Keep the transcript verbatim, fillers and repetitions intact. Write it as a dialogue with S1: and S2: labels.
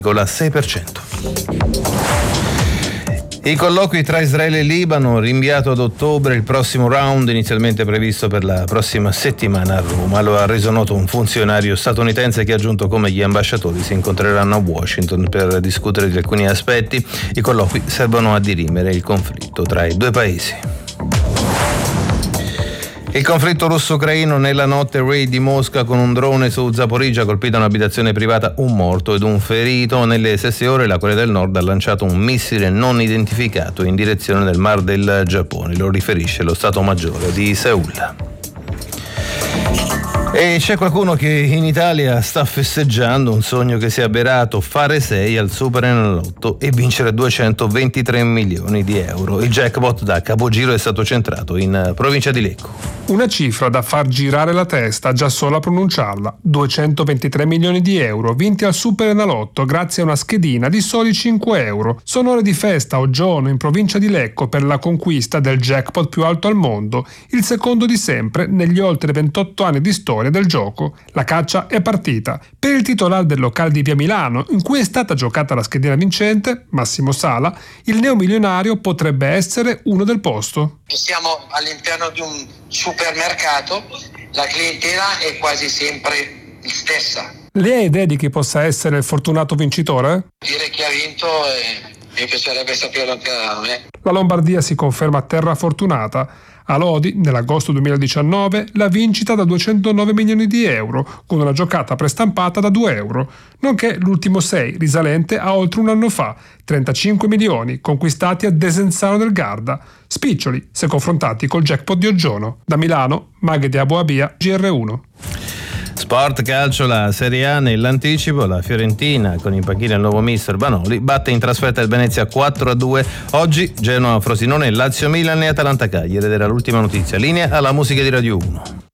S1: sei per cento. I colloqui tra Israele e Libano, rinviato ad ottobre il prossimo round, inizialmente previsto per la prossima settimana a Roma. Lo ha reso noto un funzionario statunitense che ha aggiunto come gli ambasciatori si incontreranno a Washington per discutere di alcuni aspetti. I colloqui servono a dirimere il conflitto tra i due paesi. Il conflitto russo-ucraino, nella notte raid di Mosca con un drone su Zaporizhzhia ha colpito un'abitazione privata, un morto ed un ferito. Nelle stesse ore la Corea del Nord ha lanciato un missile non identificato in direzione del Mar del Giappone, lo riferisce lo Stato Maggiore di Seul. E c'è qualcuno che in Italia sta festeggiando un sogno che si è avverato: fare sei al Superenalotto e vincere duecentoventitré milioni di euro. Il jackpot da capogiro è stato centrato in provincia di Lecco.
S2: Una cifra da far girare la testa già solo a pronunciarla: duecentoventitré milioni di euro vinti al Superenalotto grazie a una schedina di soli cinque euro. Sono ore di festa a Oggiono, in provincia di Lecco, per la conquista del jackpot più alto al mondo, il secondo di sempre negli oltre ventotto anni di storia del gioco. La caccia è partita. Per il titolare del locale di Via Milano, in cui è stata giocata la schedina vincente, Massimo Sala, il neomilionario potrebbe essere uno del posto.
S3: Siamo all'interno di un supermercato, la clientela è quasi sempre la stessa.
S2: Lei ha idea di chi possa essere il fortunato vincitore?
S3: Dire chi ha vinto eh, mi piacerebbe saperlo anche a me.
S2: La Lombardia si conferma terra fortunata. A Lodi, nell'agosto duemiladiciannove, la vincita da duecentonove milioni di euro, con una giocata prestampata da due euro, nonché l'ultimo sei, risalente a oltre un anno fa, trentacinque milioni, conquistati a Desenzano del Garda, spiccioli se confrontati col jackpot di Oggiono. Da Milano, Maghe di Aboabia, G R uno.
S1: Sport, calcio, la Serie A nell'anticipo. La Fiorentina, con in panchina il nuovo mister Banoli, batte in trasferta il Venezia quattro a due. Oggi Genoa, Frosinone, Lazio, Milan e Atalanta Cagliari. Ed era l'ultima notizia. Linea alla musica di Radio uno.